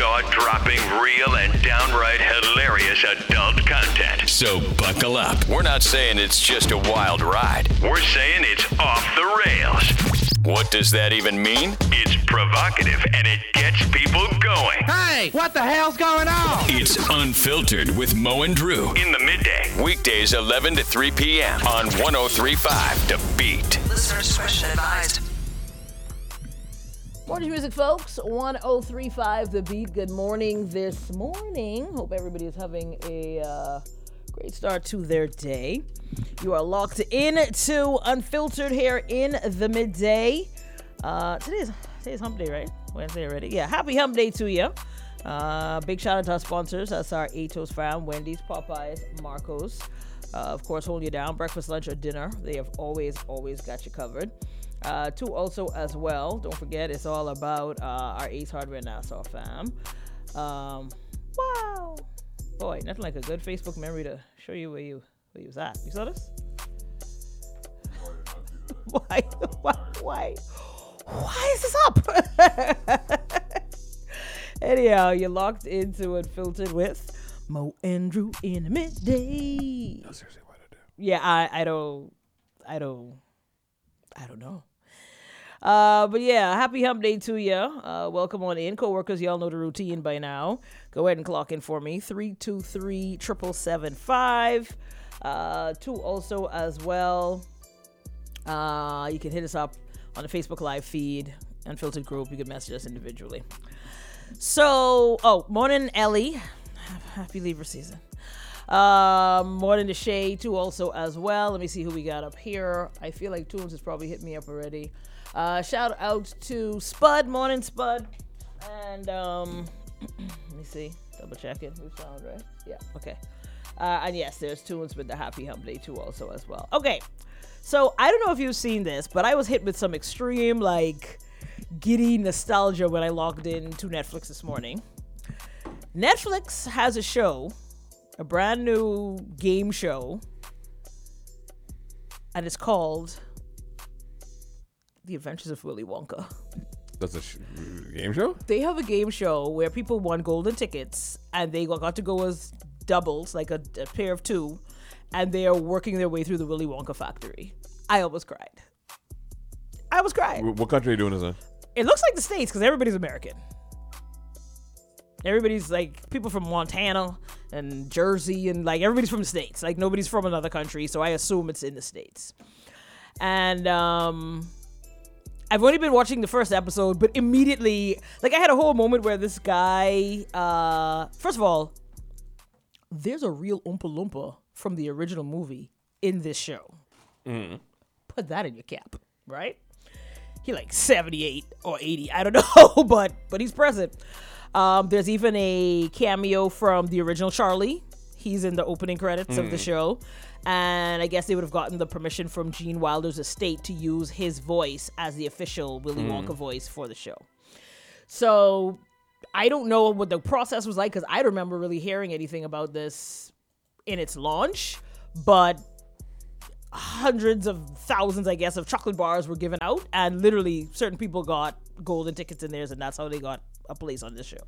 jaw-dropping, real, and downright hilarious adult content. So buckle up. We're not saying it's just a wild ride. We're saying it's off the rails. What does that even mean? It's provocative, and it gets people going. Hey, what the hell's going on? It's Unfiltered with Mo and Drew in the midday. Weekdays 11 to 3 p.m. on 103.5 The Beat. Listener discretion advised. Morning music, folks. 103.5 The Beat. Good morning this morning. Hope everybody is having a great start to their day. You are locked in to Unfiltered here in the midday. Today's hump day, right? Wednesday already. Yeah, happy hump day to you. Big shout out to our sponsors. That's our Atos fam, Wendy's, Popeyes, Marcos. Of course, hold you down. Breakfast, lunch, or dinner. They have always got you covered. Two also as well. Don't forget, it's all about our Ace Hardware Nassau fam. Wow. Boy, nothing like a good Facebook memory to show you where you was at. You saw this? Why is this up? Anyhow, you're locked into Unfiltered with Mo and Drew in the midday. No, seriously, what I do? Yeah, I don't know. But yeah, happy hump day to you. Welcome on in. Coworkers, y'all know the routine by now. Go ahead and clock in for me. 323-7775. Two also as well. You can hit us up on the Facebook Live feed, Unfiltered group. You can message us individually. So, morning, Ellie. Happy Libra season. Morning to Shay, too, also as well. Let me see who we got up here. I feel like Toombs has probably hit me up already. Shout out to Spud. Morning, Spud. And let me see. Double check it. We sound right. Yeah. Okay. And yes, there's Toombs with the happy hump day too, also as well. Okay. So I don't know if you've seen this, but I was hit with some extreme giddy nostalgia when I logged in to Netflix this morning. Netflix has a show, a brand new game show, and it's called The Adventures of Willy Wonka. That's a game show? They have a game show where people won golden tickets, and they got to go as doubles, like a pair of two, and they are working their way through the Willy Wonka factory. I almost cried. What country are you doing this in? It looks like the States because everybody's American. Everybody's people from Montana and Jersey and everybody's from the States. Nobody's from another country, so I assume it's in the States. And I've only been watching the first episode, but immediately, I had a whole moment where this guy, first of all, there's a real Oompa Loompa from the original movie in this show. Mm. Put that in your cap, right? He 78 or 80, I don't know, but he's present. There's even a cameo from the original Charlie. He's in the opening credits of the show. And I guess they would have gotten the permission from Gene Wilder's estate to use his voice as the official Willy Wonka voice for the show. So I don't know what the process was like because I don't remember really hearing anything about this in its launch, but hundreds of thousands, I guess, of chocolate bars were given out, and literally certain people got golden tickets in theirs, and that's how they got a place on this show.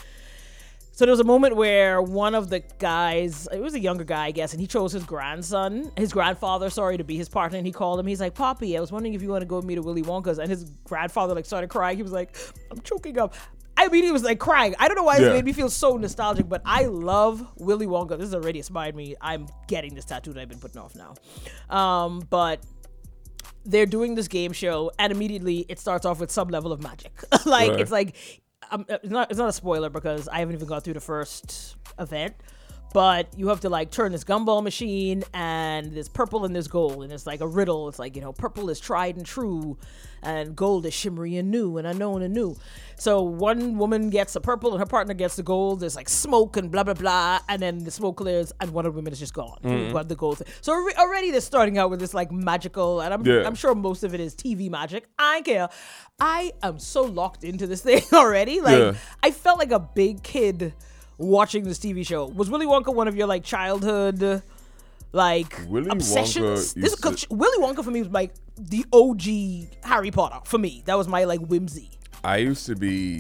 So there was a moment where one of the guys, it was a younger guy, I guess, and he chose his grandfather, to be his partner, and he called him. He's like, "Poppy, I was wondering if you want to go with me to Willy Wonka's," and his grandfather started crying. He was like, "I'm choking up." I mean, he was crying. I don't know why it made me feel so nostalgic, but I love Willy Wonka. This has already inspired me. I'm getting this tattoo that I've been putting off now. But they're doing this game show, and immediately it starts off with some level of magic. Right. It's not a spoiler because I haven't even got through the first event. But you have to turn this gumball machine, and there's purple and there's gold, and it's a riddle. It's purple is tried and true, and gold is shimmery and new and unknown and new. So one woman gets the purple and her partner gets the gold. There's smoke and blah blah blah, and then the smoke clears, and one of the women is just gone. Who got the gold? So already they're starting out with this magical, and I'm sure most of it is TV magic. I don't care. I am so locked into this thing already. I felt like a big kid watching this TV show. Was Willy Wonka one of your childhood Willy obsessions? Wonka Willy Wonka for me was the OG Harry Potter. For me, that was my whimsy. I used to be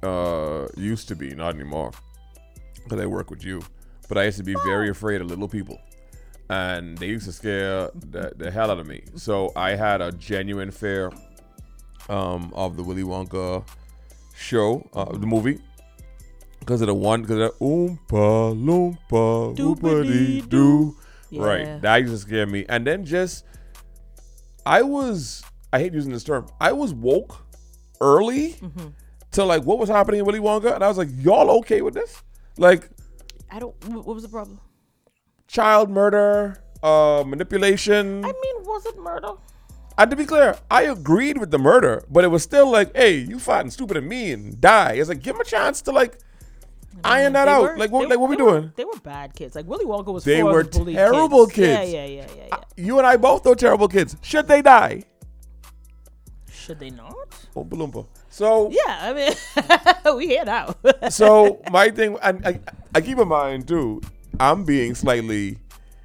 used to be, not anymore, because I work with you. But I used to be very afraid of little people, and they used to scare the hell out of me. So I had a genuine fear of the Willy Wonka show, the movie, because of the Oompa Loompa Doopity Doo. Yeah. Right, that used to scare me. And then I hate using this term, I was woke early to like what was happening in Willy Wonka, and I was like, y'all okay with this? Like, what was the problem? Child murder, manipulation. I mean, was it murder? And to be clear, I agreed with the murder, but it was still like, hey, you fighting stupid at me and die. It's like, give him a chance to like iron that out. What we doing? They were bad kids. Like Willy Wonka was. They for were the bullied terrible kids. kids. Yeah. You and I both know terrible kids. Should they die? Should they not? Oompa Loompa. So yeah, I mean, we here now. So my thing, and I keep in mind too, I'm being slightly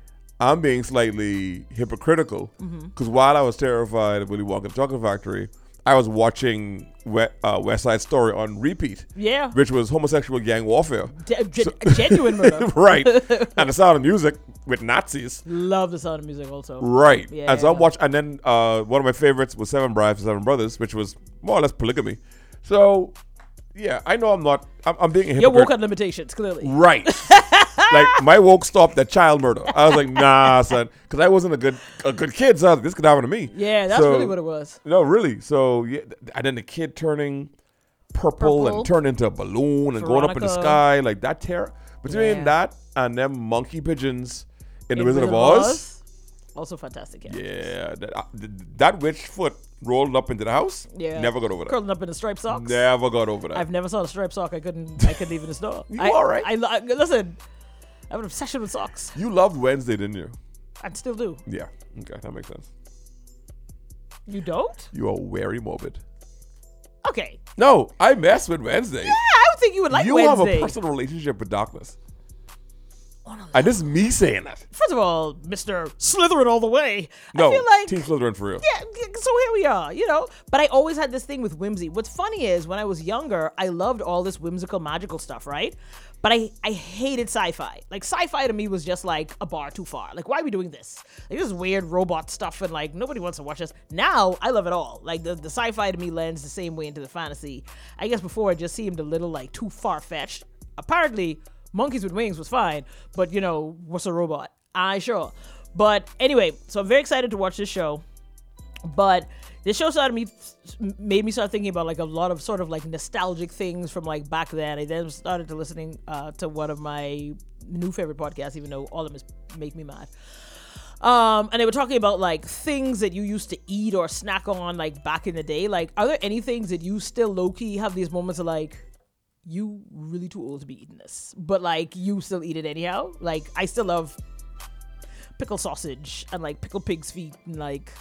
hypocritical because while I was terrified of Willy Wonka and the Chocolate Factory, I was watching West Side Story on repeat. Yeah, which was homosexual gang warfare, genuine murder. Right, and The Sound of Music with Nazis. Love The Sound of Music also. Right, yeah. And so I'm watching, and then one of my favorites was Seven Brides for Seven Brothers, which was more or less polygamy. So yeah, I know I'm being a hypocrite. You're woke on limitations, clearly. Right. Like my woke stopped at child murder. I was like, nah, son, because I wasn't a good kid. So I was like, this could happen to me. Yeah, that's really what it was. No, really. So yeah, and then the kid turning purple and turning into a balloon and going up in the sky like that. Between that and them monkey pigeons in the Wizard of Oz. Also fantastic. Yeah, that witch foot rolled up into the house. Yeah, never got over that. Curling up in the striped socks. Never got over that. I've never saw a striped sock. I couldn't even install. You all right? Listen, I have an obsession with socks. You loved Wednesday, didn't you? I still do. Yeah. Okay, that makes sense. You don't? You are very morbid. Okay. No, I mess with Wednesday. Yeah, I would think you would like Wednesday. You have a personal relationship with darkness. And this is me saying that. First of all, Mr. Slytherin all the way. No, I feel like, Team Slytherin for real. Yeah, so here we are, But I always had this thing with whimsy. What's funny is when I was younger, I loved all this whimsical, magical stuff, right? But I hated sci-fi. Like, sci-fi to me was just like a bar too far. Like, why are we doing this? Like, this is weird robot stuff and like, nobody wants to watch this. Now, I love it all. Like, the sci-fi to me lends the same way into the fantasy. I guess before it just seemed a little like too far-fetched. Apparently, Monkeys with Wings was fine, but what's a robot? Sure. But anyway, so I'm very excited to watch this show. But this show made me start thinking about like a lot of sort of like nostalgic things from like back then. I then started to listening to one of my new favorite podcasts, even though all of them make me mad. And they were talking about like things that you used to eat or snack on like back in the day. Like, are there any things that you still low-key have these moments of like, you really too old to be eating this, but like you still eat it anyhow? Like, I still love pickle sausage and like pickled pig's feet and like,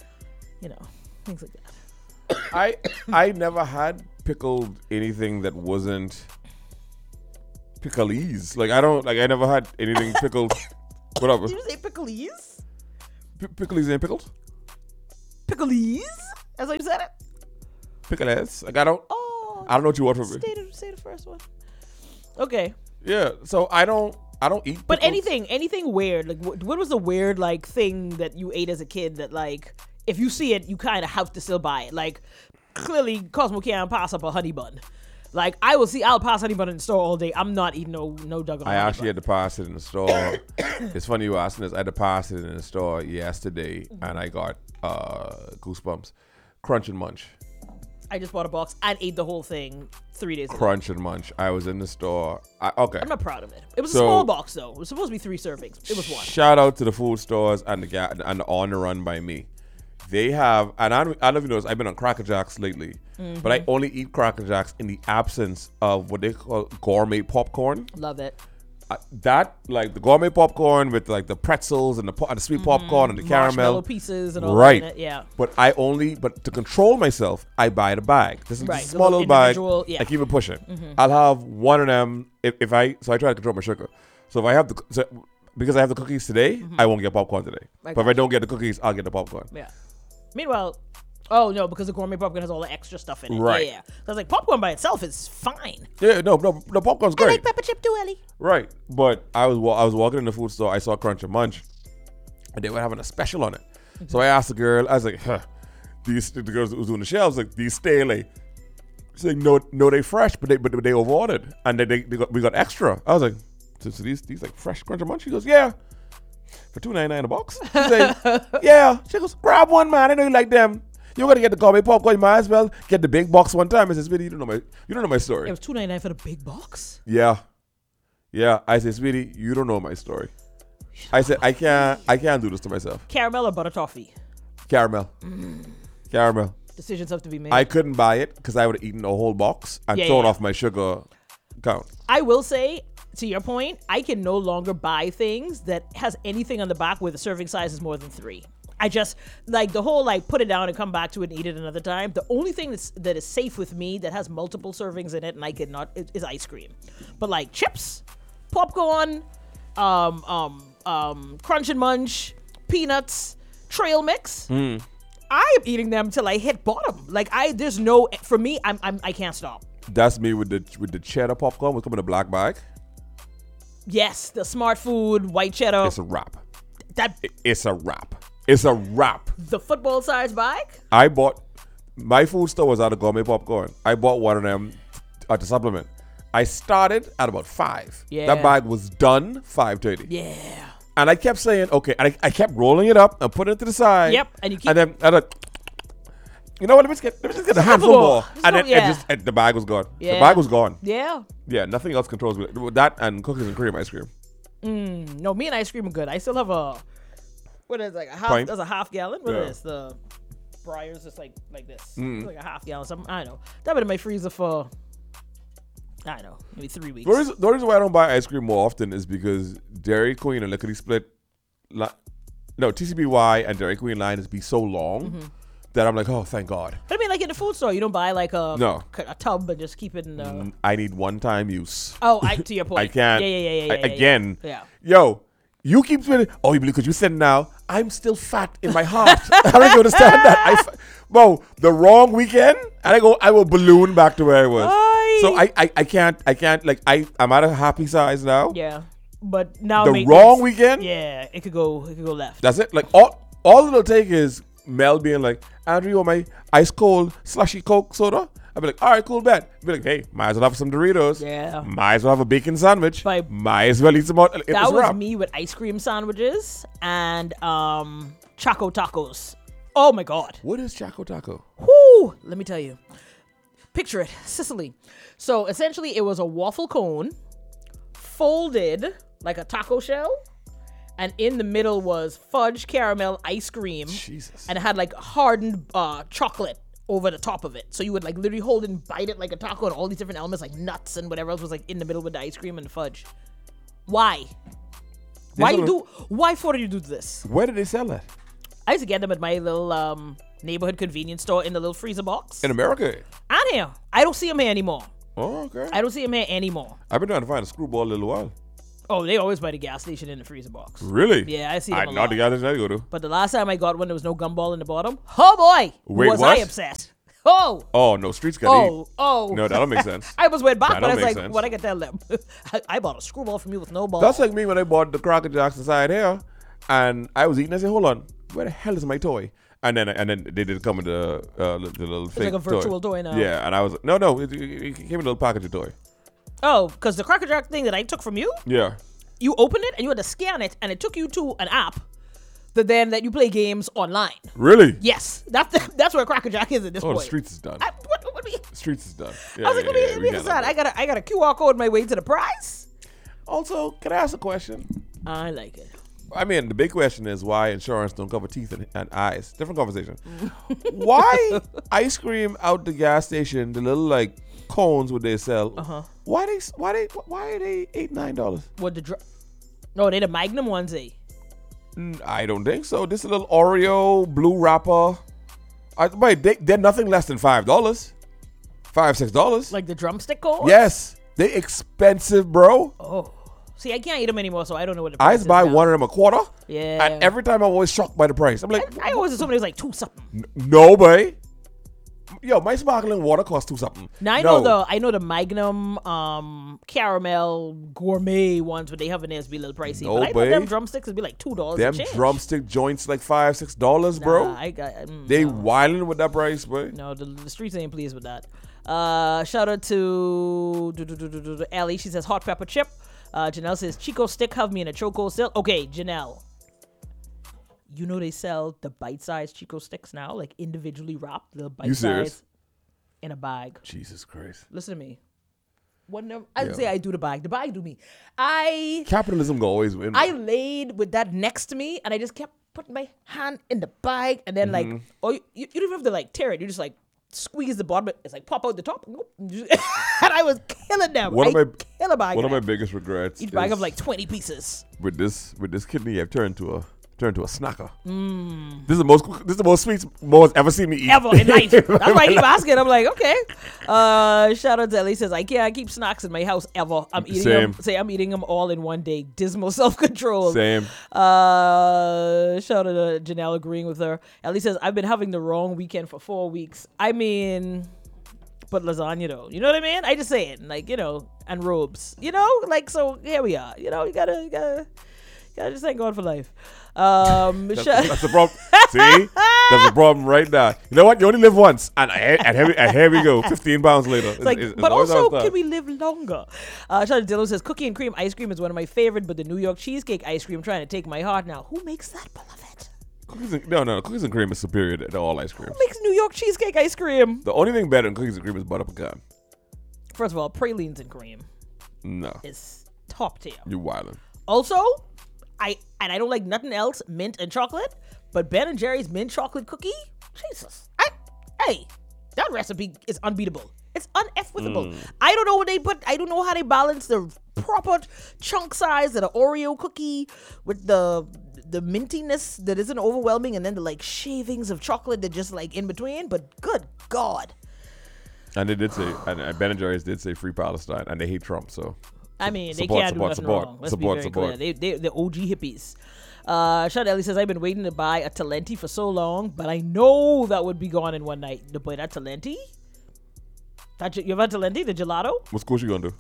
things like that. I never had pickled anything that wasn't pickleese. Like, I never had anything pickled. Whatever. Did you say pickleese? Pickleese ain't pickled? Pickleese? That's how you said it? Pickleese. Like, I don't know what you want from me. Say the first one. Okay. Yeah, so I don't eat pickles. But anything weird, like what was the weird like thing that you ate as a kid that like if you see it you kind of have to still buy it? Like, clearly Cosmo can't pass up a honey bun. Like, I'll pass honey bun in the store all day. I'm not eating no doggone I honey actually bun. had to pass it in the store. It's funny you asking this. I had to pass it in the store yesterday and I got goosebumps. Crunch and Munch. I just bought a box and ate the whole thing 3 days ago. Crunch and Munch. I was in the store. I'm not proud of it. It was a small box though. It was supposed to be 3 servings. It was 1. Shout out to the food stores and the On the Run by me. They have, and I don't know if you notice, I've been on Cracker Jacks lately, but I only eat Cracker Jacks in the absence of what they call gourmet popcorn. Love it. That, like the gourmet popcorn with like the pretzels and the sweet popcorn and the caramel. Marshmallow pieces and all right. that in it, yeah. But but to control myself, I buy the bag. This is Right, a small little bag. Yeah. I keep it pushing. I'll have one of them so I try to control my sugar. So if I have because I have the cookies today, I won't get popcorn today. But if I don't get the cookies, I'll get the popcorn. Yeah. Meanwhile, Oh no, because the gourmet popcorn has all the extra stuff in it. Right. Yeah. So I was like, popcorn by itself is fine. Yeah, no, the popcorn's I great. like pepper chip too, Ellie. Right, but I was walking in the food store. I saw Crunch and Munch, and they were having a special on it. So I asked the girl. I was like, the girls that was doing the shelves, like, these stale. She's like, no, they fresh, but they overordered, and we got extra. I was like, so these like fresh Crunch and Munch. She goes, yeah, for $2.99 a box. She's like, yeah. She goes, grab one, man. I know you like them. You're gonna get the gourmet popcorn. You might as well get the big box one time. I said, sweetie, you don't know my story. It was $2.99 for the big box. Yeah. I said, sweetie, you don't know my story. I said, I can't do this to myself. Caramel or butter toffee? Caramel. Caramel. Decisions have to be made. I couldn't buy it because I would have eaten the whole box and thrown off my sugar count. I will say, to your point, I can no longer buy things that has anything on the back where the serving size is more than 3. I just, like, the whole, like, put it down and come back to it and eat it another time. The only thing that is safe with me that has multiple servings in it and I cannot is ice cream. But, like, chips, popcorn, Crunch and Munch, peanuts, trail mix. I am eating them till I hit bottom. Like, there's no, for me, I can't stop. That's me with the cheddar popcorn. Which come in a black bag. Yes, the Smart Food white cheddar. It's a wrap. It's a wrap. It's a wrap. The football size bag. I bought, my food store was out of gourmet popcorn. I bought one of them to supplement. I started at about 5. Yeah. That bag was done 5:30. Yeah. And I kept saying, okay, and I kept rolling it up and putting it to the side. Yep. And you keep. And then I like, you know what? Let me just get a handful more. And then yeah. the bag was gone. Yeah. The bag was gone. Yeah. Yeah. Nothing else controls me. That and cookies and cream ice cream. No, me and ice cream are good. I still have what is it, like a half? Pint? That's a half gallon. What Yeah. is the Breyers? Just like this. It's like a half gallon. Something I don't know. That been in my freezer for I don't know, maybe 3 weeks. The reason why I don't buy ice cream more often is because Dairy Queen and Lickety Split, TCBY and Dairy Queen line is be so long that I'm like, oh, thank God. But I mean, like in the food store, you don't buy like a tub and just keep it in the. I need one-time use. Oh, to your point. I can't. Yeah. Again. Yeah. Yo, you keep spinning. Oh, you believe because you said now, I'm still fat in my heart. I don't even understand that. The wrong weekend, and I will balloon back to where I was. So I can't, like, I'm at a happy size now. Yeah. But now the wrong weekend? Yeah, it could go left. That's it. Like all it'll take is Mel being like, Andrew, you want my ice cold slushy Coke soda? I'd be like, all right, cool, bet. I'd be like, hey, might as well have some Doritos. Yeah. Might as well have a bacon sandwich. Might as well eat some more. That was me with ice cream sandwiches and Choco Tacos. Oh my God. What is Choco Taco? Whoo! Let me tell you. Picture it, Sicily. So essentially, it was a waffle cone folded like a taco shell, and in the middle was fudge caramel ice cream. Jesus. And it had like hardened chocolate over the top of it. So you would like literally hold and bite it like a taco, and all these different elements like nuts and whatever else was like in the middle with the ice cream and the fudge. Why? Why for you do this? Where did they sell that? I used to get them at my little neighborhood convenience store in the little freezer box. In America? And here. I don't see them here anymore. Oh, okay. I don't see them here anymore. I've been trying to find a screwball a little while. Oh, they always by the gas station in the freezer box. Really? Yeah, I see them a Not lot. the gas station I go to. But the last time I got one, there was no gumball in the bottom. Oh boy, Wait, was what? I upset. Oh. Oh, no, streets got eat. Oh. No, that don't make sense. I was went back, That but I don't was make like, sense. what I can tell them? I bought a screwball from you with no ball. That's like me when I bought the Cracker Jacks inside here, and I was eating. I said, "Hold on, where the hell is my toy?" And then they did come in the little fake like a virtual toy now. Yeah, and I was like, "No, it came in a little package of toy." Oh, because the Cracker Jack thing that I took from you, Yeah. you opened it and you had to scan it, and it took you to an app that then let you play games online. Really? Yes, that's where Cracker Jack is at this Oh, point. the streets is done. What we? Streets is done. I was like, let me decide. I got a QR code my way to the prize. Also, can I ask a question? I like it. I mean, the big question is why insurance don't cover teeth and eyes. Different conversation. Why ice cream out the gas station, the little like cones would they sell? Why are they $8-9? What No, they the Magnum ones, eh? I don't think so. This is a little Oreo blue wrapper. They're nothing less than $5, $5-6. Like the drumstick cones? Yes, they expensive, bro. Oh, See, I can't eat them anymore, so I don't know what the I price used is to buy now. one of them a quarter. Yeah. And every time I'm always shocked by the price. I'm like, I always assumed it was like 2 something. no, boy. Yo, my sparkling water costs 2 something. Now I know the Magnum caramel gourmet ones, but they have an be a little pricey. No, but I know babe. them drumsticks would be like $2. Them a change. drumstick joints like $5-6, bro. Nah, I got. They no. wilding with that price, boy. No, the streets ain't pleased with that. Shout out to Ellie. She says hot pepper chip. Janelle says Chico stick have me in a choco still. Okay, Janelle. You know they sell the bite-sized Chico sticks now, like individually wrapped, the You serious? bite-sized in a bag. Jesus Christ. Listen to me. I would say I do the bag. The bag do me. I Capitalism go always win. laid with that next to me, and I just kept putting my hand in the bag, and then like, you don't even have to like tear it. You just like squeeze the bottom. It's like pop out the top. Nope. And I was killing them. One of kill a bag. One of my them. biggest regrets Each bag is of like 20 pieces. with this kidney, I've turned to a snacker. This is the most sweets Mo's ever seen me eat. Ever in life. That's why I keep asking. I'm like, okay. Shout out to Ellie says, I can't keep snacks in my house ever. I'm eating Same. them. I'm eating them all in one day. Dismal self-control. Same. Shout out to Janelle agreeing with her. Ellie says, I've been having the wrong weekend for 4 weeks. I mean, but lasagna though. You know what I mean? I just say it. Like, and robes. Like, so here we are. You gotta just thank God for life. That's the problem. See? That's the problem right now. You know what? You only live once. And here we go. 15 pounds later. It's like, but also, can we live longer? Shout out to Dylan says, cookie and cream ice cream is one of my favorite, but the New York cheesecake ice cream trying to take my heart now. Who makes that, beloved? Cookies and cream is superior to all ice cream. Who makes New York cheesecake ice cream? The only thing better than cookies and cream is butter pecan. First of all, pralines and cream No. is top tier. You wildin'. Also, I don't like nothing else, mint and chocolate, but Ben and Jerry's mint chocolate cookie, Jesus. Hey, that recipe is unbeatable. It's uneffable. I don't know what they put. I don't know how they balance the proper chunk size of the Oreo cookie with the mintiness that isn't overwhelming, and then the like shavings of chocolate that just like in between. But good God. And they did say, and Ben and Jerry's did say free Palestine, and they hate Trump, so. I mean, they Support, can't do support, nothing support. wrong. Let's Support, be very support. clear. They're OG hippies. Shout Ellie says, I've been waiting to buy a Talenti for so long, but I know that would be gone in one night. But that Talenti? You have a Talenti, the gelato? What school she gonna do?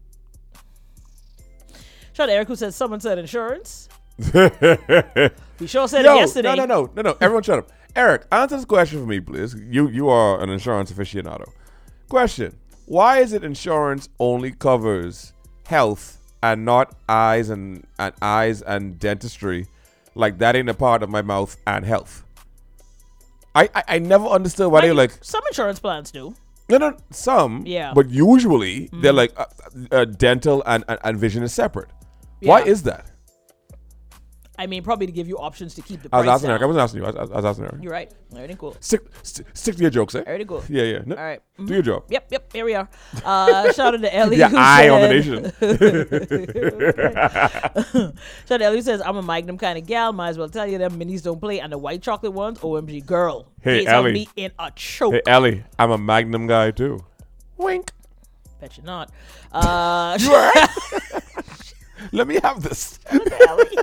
Shout out Eric who says, someone said insurance. We sure said it yesterday. No. Everyone shut up. Eric, answer this question for me, please. You are an insurance aficionado. Question. Why is it insurance only covers health and not eyes and dentistry? Like that ain't a part of my mouth and health. I never understood why they're like, Some insurance plans do. no, some. Yeah. But usually they're like dental and vision is separate. Why Yeah. is that? I mean, probably to give you options to keep the I price was asking down. Eric. I wasn't asking you. I was asking Eric. You're right. Everything cool. Stick to your jokes, eh? Everything cool. Yeah. No, All right. Do your job. Yep. Here we are. Shout out to Ellie. Yeah, who eye on the said- Shout out to Ellie who says, I'm a Magnum kind of gal. Might as well tell you them minis don't play. And the white chocolate ones, OMG, girl. Hey, These have Ellie. me in a choke. Hey, Ellie, I'm a Magnum guy too. Wink. Bet you not. You alright? Let me have this. Ellie.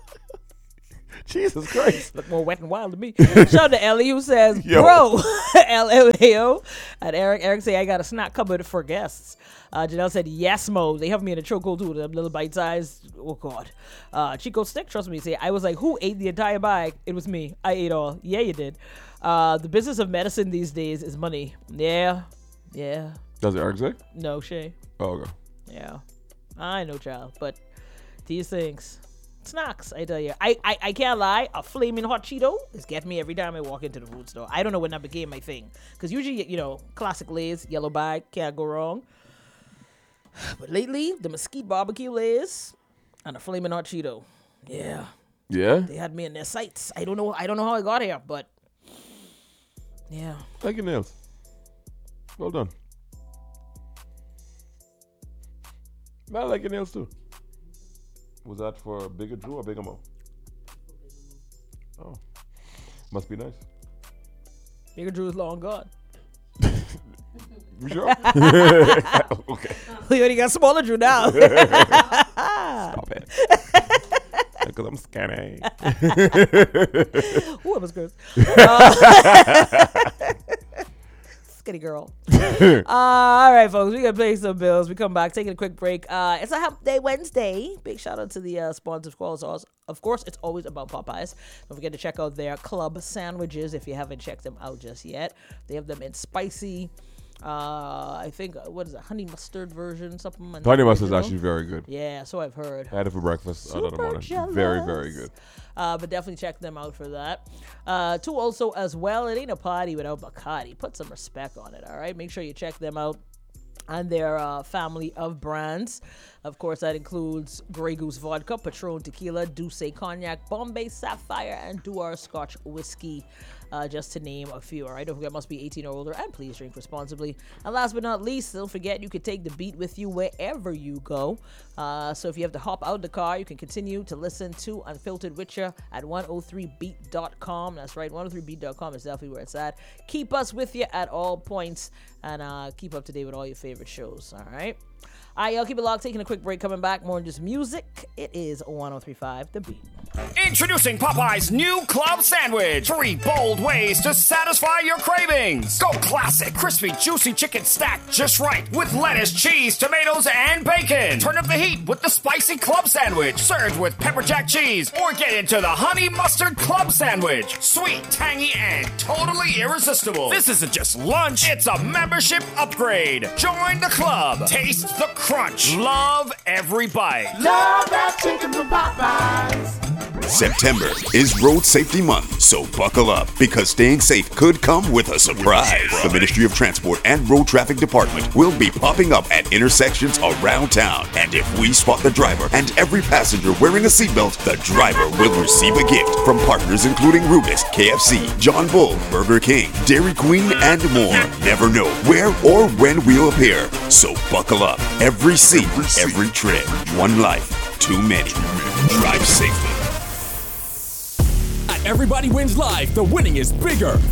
Jesus Christ. Look more wet and wild to me. Shout out to Ellie who says, Yo. bro, LLAO. And Eric say, I got a snack cupboard for guests. Janelle said, yes, Mo. They have me in a chokehold too. Them little bite-sized. Oh, God. Chico Stick, trust me. Say, I was like, who ate the entire bag? It was me. I ate all. Yeah, you did. The business of medicine these days is money. Yeah. Does it Eric say? No, Shay. Oh, okay. Yeah. I know, child. But these things... Snacks, I tell you. I can't lie. A flaming hot Cheeto is getting me every time I walk into the food store. I don't know when that became my thing. Because usually, classic Lay's, yellow bag, can't go wrong. But lately, the mesquite barbecue Lay's and a flaming hot Cheeto. Yeah. Yeah? They had me in their sights. I don't know how I got here, but yeah. Like your nails. Well done. I like your nails too. Was that for Bigger Drew or Bigger Mo? Oh. Must be nice. Bigger Drew is long gone. You sure? Okay. We already got smaller Drew now. Stop pop it. Because I'm skinny. Ooh, it was gross. Skinny girl. All right, folks, we're going to pay some bills. We come back, taking a quick break. It's a Hump Day Wednesday. Big shout out to the sponsors. Of course, it's always about Popeyes. Don't forget to check out their club sandwiches if you haven't checked them out just yet. They have them in spicy, I think, what is it, honey mustard version, something. Honey mustard is actually very good. Yeah, so I've heard. I had it for breakfast the other morning. Jealous. Very, very good. But definitely check them out for that. Too, also, as well, it ain't a party without Bacardi. Put some respect on it, all right? Make sure you check them out and their family of brands. Of course, that includes Grey Goose Vodka, Patron Tequila, Douce Cognac, Bombay Sapphire, and Duar Scotch Whiskey, just to name a few. All right, don't forget, must be 18 or older, and please drink responsibly. And last but not least, don't forget, you can take the beat with you wherever you go. So if you have to hop out the car, you can continue to listen to Unfiltered with you at 103beat.com. That's right, 103beat.com is definitely where it's at. Keep us with you at all points, and keep up to date with all your favorite shows. All right. All right, y'all, keep it locked. Taking a quick break. Coming back, more than just music. It is 103.5 The Beat. Introducing Popeye's new club sandwich. 3 bold ways to satisfy your cravings. Go classic, crispy, juicy chicken stacked just right with lettuce, cheese, tomatoes, and bacon. Turn up the heat with the spicy club sandwich, served with pepper jack cheese, or get into the honey mustard club sandwich. Sweet, tangy, and totally irresistible. This isn't just lunch, it's a membership upgrade. Join the club. Taste the crunch. Love every bite. Love that chicken from Popeyes. September is Road Safety Month, so buckle up because staying safe could come with a surprise. The Ministry of Transport and Road Traffic Department will be popping up at intersections around town. And if we spot the driver and every passenger wearing a seatbelt, the driver will receive a gift from partners including Rubis, KFC, John Bull, Burger King, Dairy Queen, and more. Never know where or when we'll appear, so buckle up. Every seat, every trip. One life, too many. Drive safely. At Everybody Wins Live, the winning is bigger.